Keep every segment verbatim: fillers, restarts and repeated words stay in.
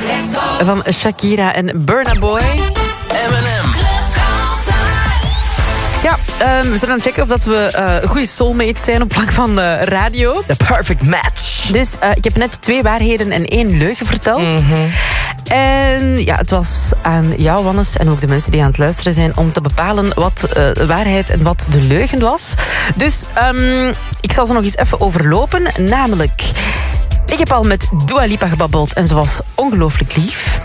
Van Shakira en Burna Boy. M en M. Ja, um, we zijn aan het checken of dat we uh, goede soulmates zijn op vlak van uh, radio. The perfect match. Dus uh, ik heb net twee waarheden en één leugen verteld. Mm-hmm. En ja, het was aan jou, Wannes, en ook de mensen die aan het luisteren zijn, om te bepalen wat uh, de waarheid en wat de leugen was. Dus um, ik zal ze nog eens even overlopen. Namelijk, ik heb al met Dua Lipa gebabbeld en ze was ongelooflijk lief.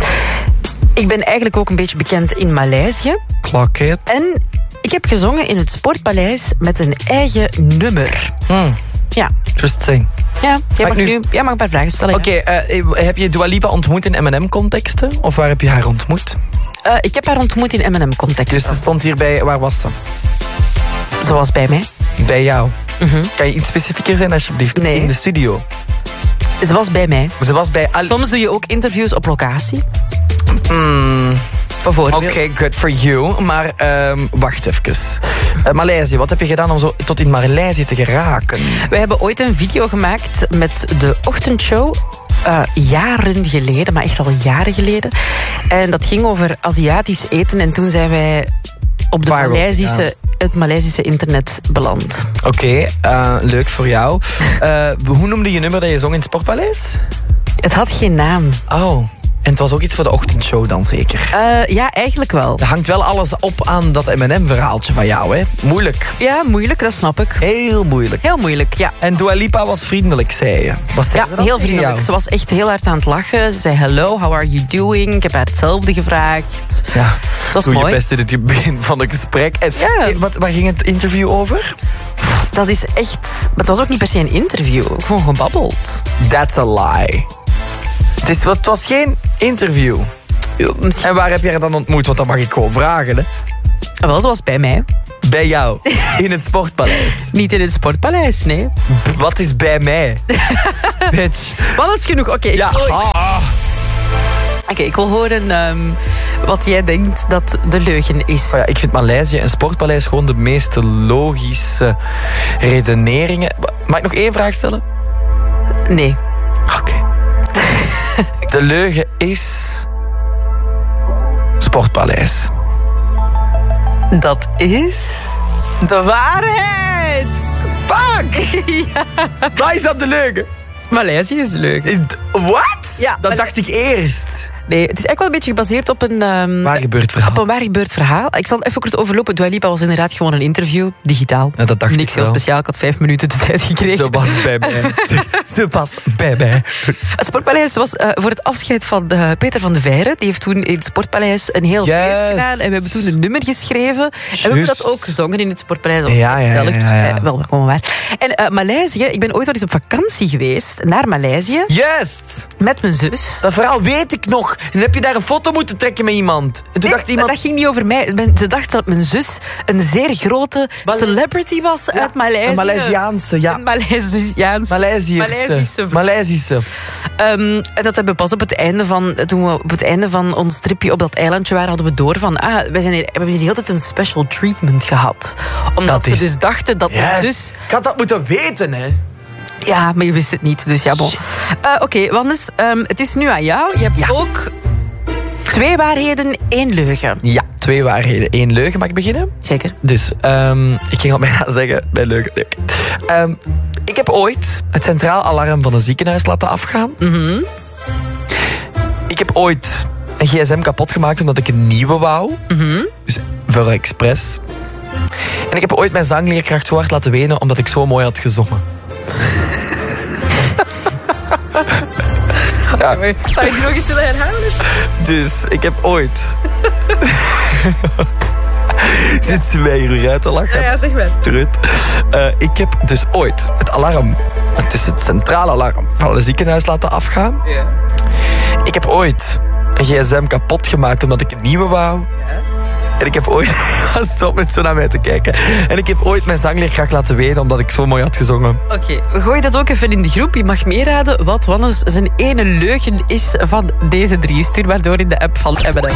Ik ben eigenlijk ook een beetje bekend in Maleisië. Clock it. En ik heb gezongen in het Sportpaleis met een eigen nummer. Hmm. Ja. Interesting. Ja, jij mag, nu... nu, jij mag een paar vragen stellen. Oké, okay, uh, heb je Dua Lipa ontmoet in M en M-contexten? Of waar heb je haar ontmoet? Uh, ik heb haar ontmoet in M en M-contexten. Dus ze stond hierbij, waar was ze? Ze was bij mij. Bij jou? Mm-hmm. Kan je iets specifieker zijn, alsjeblieft? Nee. In de studio? Ze was bij mij. Ze was bij... Al... Soms doe je ook interviews op locatie. Mm. Bijvoorbeeld. Oké, okay, good for you. Maar um, wacht even. Uh, Maleisië, wat heb je gedaan om zo tot in Maleisië te geraken? We hebben ooit een video gemaakt met de ochtendshow. Uh, jaren geleden, maar echt al jaren geleden. En dat ging over Aziatisch eten. En toen zijn wij op de Viral, Maleisische, ja. het Maleisische internet beland. Oké, okay, uh, leuk voor jou. Uh, hoe noemde je nummer dat je zong in het Sportpaleis? Het had geen naam. Oh. En het was ook iets voor de ochtendshow dan zeker? Uh, ja, eigenlijk wel. Er hangt wel alles op aan dat M en M-verhaaltje van jou, hè? Moeilijk. Ja, moeilijk, dat snap ik. Heel moeilijk. Heel moeilijk, ja. En Dua Lipa was vriendelijk, zei je. Was ja, heel vriendelijk. Ze was echt heel hard aan het lachen. Ze zei, hello, how are you doing? Ik heb haar hetzelfde gevraagd. Ja, het was doe mooi. je best in het begin van het gesprek. En ja. wat, waar ging het interview over? Dat is echt... Het was ook niet per se een interview. Gewoon gebabbeld. That's a lie. Het, is, het was geen interview. Ja, misschien... En waar heb je haar dan ontmoet? Want dat mag ik gewoon vragen, hè? Wel, ze was bij mij. Bij jou? In het Sportpaleis? Niet in het Sportpaleis, nee. B- wat is bij mij? Bitch. Wat is genoeg? Oké, okay, ja. ik, wil... okay, ik wil horen um, wat jij denkt dat de leugen is. Oh ja, ik vind Maleisië en Sportpaleis gewoon de meest logische redeneringen. Mag ik nog één vraag stellen? Nee. Oké. Okay. De leugen is... Sportpaleis. Dat is... de waarheid! Fuck! Ja. Waar is dat de leugen? Maleisië is de leugen. Wat? Ja, dat dacht ik eerst. Nee, het is eigenlijk wel een beetje gebaseerd op een... Um, waar gebeurd verhaal. Op een waar gebeurd verhaal. Ik zal het even kort overlopen. Dua Lipa was inderdaad gewoon een interview, digitaal. Ja, dat dacht Niks ik heel wel. speciaal. Ik had vijf minuten de tijd gekregen. Zo was bij mij. Zo was bij mij. Het Sportpaleis was uh, voor het afscheid van uh, Peter van de Veire. Die heeft toen in het Sportpaleis een heel yes. feest gedaan. En we hebben toen een nummer geschreven. Just. En we hebben dat ook gezongen in het Sportpaleis. Dat was ja, ja, gezellig. ja, ja, ja. Dus, uh, wel, gewoon waar. En uh, Maleisië, ik ben ooit wel eens op vakantie geweest naar Maleisië. Juist. Met mijn zus. Dat verhaal weet ik nog. En heb je daar een foto moeten trekken met iemand. En toen nee, dacht iemand... dat ging niet over mij. Ze dacht dat mijn zus een zeer grote Male... celebrity was ja, uit Maleisië. Een Maleisiaanse, ja. Een Maleisiaanse. Maleisische. Maleisische. Um, en dat hebben we pas op het einde van... Toen we op het einde van ons tripje op dat eilandje waren, hadden we door van... Ah, wij zijn hier, we hebben hier de hele tijd een special treatment gehad. Omdat dat ze is... dus dachten dat yes. mijn zus... Ik had dat moeten weten, hè. Ja, maar je wist het niet, dus ja, bon. Uh, Oké, okay, Wannes, um, het is nu aan jou. Je hebt ja. ook... Twee waarheden, één leugen. Ja, twee waarheden, één leugen. Mag ik beginnen? Zeker. Dus, um, ik ging al bijna zeggen, bij leugen. Leuk. Um, ik heb ooit het centraal alarm van een ziekenhuis laten afgaan. Mm-hmm. Ik heb ooit een gsm kapot gemaakt omdat ik een nieuwe wou. Mm-hmm. Dus voor expres. En ik heb ooit mijn zangleerkracht zo hard laten wenen omdat ik zo mooi had gezongen. Ja. Zou je die nog eens willen herhalen? Dus ik heb ooit... Zit ze mij hier uit te lachen? Ja, ja, zeg maar. Trut. Uh, ik heb dus ooit het alarm... Het is het centrale alarm van een ziekenhuis laten afgaan. Ja. Ik heb ooit een gsm kapot gemaakt omdat ik een nieuwe wou. Ja. En ik heb ooit... Stop met zo naar mij te kijken. En ik heb ooit mijn zangleerkracht laten wenen omdat ik zo mooi had gezongen. Oké, okay, we gooien dat ook even in de groep. Je mag meeraden wat Wannes zijn ene leugen is van deze drie. Stuur maar door in de app van M en M.